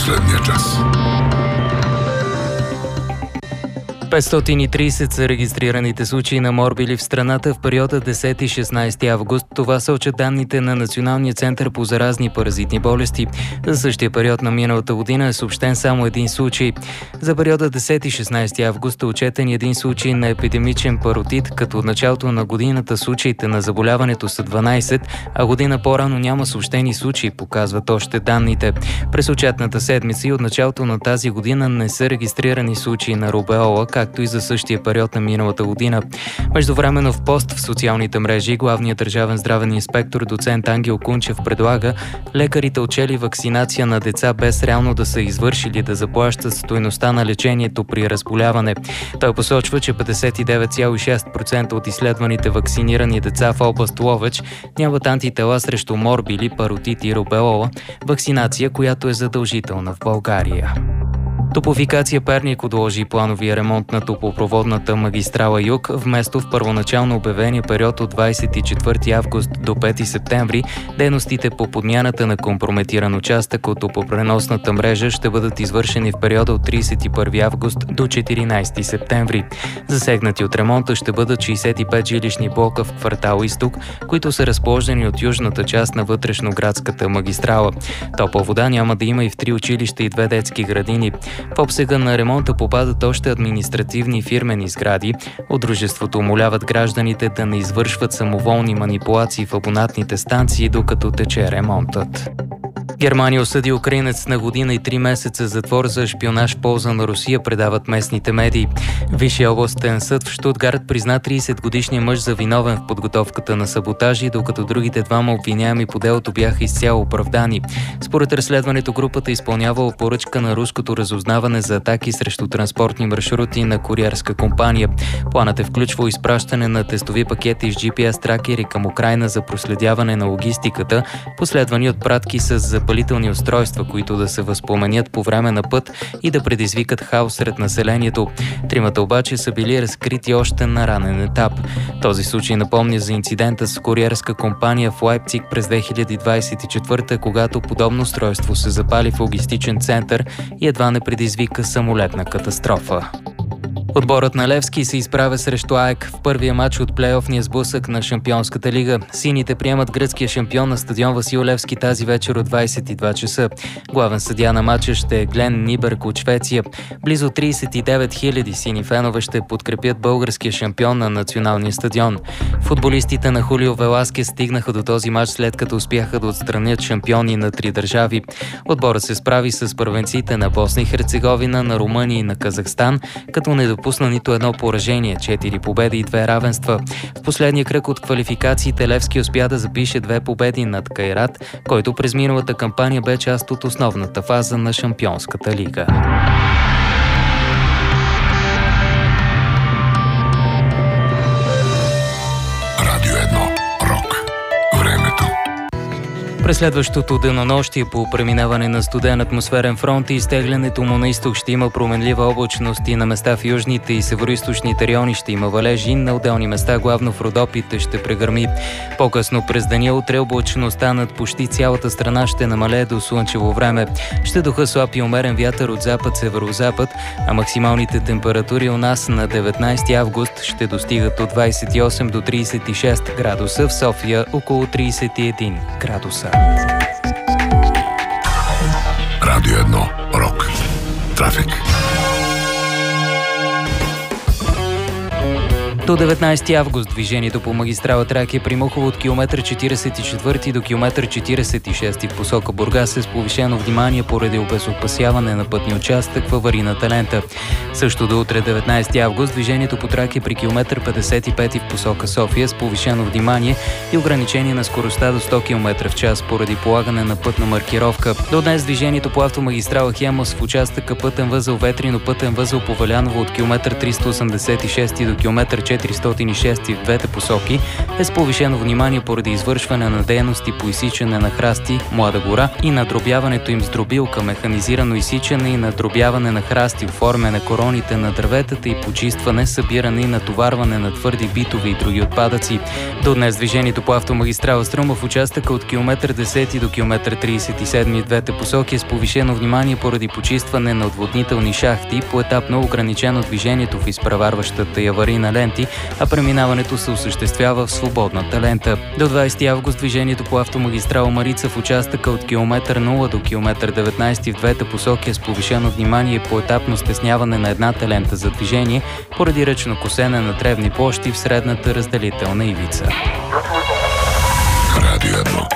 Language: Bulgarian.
последния час. 530 са регистрираните случаи на морбили в страната в периода 10-16 август. Това сочат данните на Националния център по заразни паразитни болести. За същия период на миналата година е съобщен само един случай. За периода 10-16 август е отчетен един случай на епидемичен паротит, като от началото на годината случаите на заболяването са 12, а година по-рано няма съобщени случаи, показват още данните. През отчетната седмица и от началото на тази година не са регистрирани случаи на рубеола, както и за същия период на миналата година. Междувременно в пост в социалните мрежи главният държавен здравен инспектор доцент Ангел Кунчев предлага лекарите отчели вакцинация на деца без реално да са извършили да заплащат стойността на лечението при разболяване. Той посочва, че 59,6% от изследваните вакцинирани деца в област Ловеч нямат антитела срещу морбили, паротит и рубеола, вакцинация, която е задължителна в България. Топлофикация Перник отложи плановия ремонт на топлопроводната магистрала Юг, вместо в първоначално обявения период от 24 август до 5 септември. Дейностите по подмяната на компрометиран участък от топлопреносната мрежа ще бъдат извършени в периода от 31 август до 14 септември. Засегнати от ремонта ще бъдат 65 жилищни блока в квартал Изток, които са разположени от южната част на вътрешноградската магистрала. Топла вода няма да има и в 3 училища и 2 детски градини. В обсега на ремонта попадат още административни фирмени сгради. От дружеството умоляват гражданите да не извършват самоволни манипулации в абонатните станции, докато тече ремонтът. Германия осъди украинец на година и 3 месеца затвор за шпионаж в полза на Русия, предават местните медии. Висшия областен съд в Щутгарт призна 30-годишния мъж за виновен в подготовката на саботажи, докато другите двама обвиняеми по делото бяха изцяло оправдани. Според разследването групата изпълнявала поръчка на руското разузнаване за атаки срещу транспортни маршрути на куриерска компания. Планът е включвал изпращане на тестови пакети с GPS-тракери към Украйна за проследяване на логистиката, последвани от пратки с запалителни устройства, които да се възпламенят по време на път и да предизвикат хаос сред населението. Тримата обаче са били разкрити още на ранен етап. Този случай напомня за инцидента с куриерска компания в Лайпциг през 2024, когато подобно устройство се запали в логистичен център и едва не предизвика самолетна катастрофа. Отборът на Левски се изправя срещу АЕК в първия матч от плейофния сблъсък на Шампионската лига. Сините приемат гръцкия шампион на стадион Васил Левски тази вечер от 22 часа. Главен съдия на матча ще е Глен Ниберг от Швеция. Близо 39 000 сини фенове ще подкрепят българския шампион на националния стадион. Футболистите на Хулио Веласкес стигнаха до този матч, след като успяха да отстранят шампиони на 3 държави. Отборът се справи с първенците на Босна и Херцеговина, на Румъния и на Казахстан, като не допусна нито едно поражение, 4 победи и 2 равенства. В последния кръг от квалификациите Левски успя да запише 2 победи над Кайрат, който през миналата кампания бе част от основната фаза на Шампионската лига. Радио 1. Рок. Времето. През следващото денонощие по преминаване на студен атмосферен фронт и изтеглянето му на изток ще има променлива облачност и на места в южните и североизточните райони ще има валежи, на отделни места, главно в Родопите, ще прегърми. По-късно през деня утре облачността над почти цялата страна ще намалее до слънчево време. Ще духа слаб и умерен вятър от запад-северозапад, а максималните температури у нас на 19 август ще достигат от 28 до 36 градуса, в София около 31 градуса. Радио 1. Рок. Трафик. До 19 август движението по магистрала Тракия при Мухово от километър 44 до километър 46 в посока Бургас е с повишено внимание поради обезопасяване на пътния участък в аварийната лента. Също до утре 19 август движението по Тракия при километър 55 в посока София с повишено внимание и ограничение на скоростта до 100 км в час поради полагане на пътна маркировка. До днес движението по автомагистрала Хемус в участъка пътен възел Ветрино, пътен възел Поваляново от километър 386 до километър 406 в двете посоки е с повишено внимание поради извършване на дейности по изсичане на храсти, млада гора и надробяването им с дробилка, механизирано изсичане и надробяване на храсти, оформяне короните на дърветата и почистване, събиране и натоварване на твърди битови и други отпадъци. До днес движението по автомагистрала Струма в участъка от километър 10 до километър 37 в двете посоки е с повишено внимание поради почистване на отводнителни шахти, поетапно ограничено движението в изпреварващата и аварийна ленти, а преминаването се осъществява в свободната лента. До 20 август движението по автомагистрала Марица в участъка от километър 0 до километър 19 в двете посоки е с повишено внимание и поетапно стесняване на едната лента за движение поради ръчно косене на древни площи в средната разделителна ивица. Радио 1.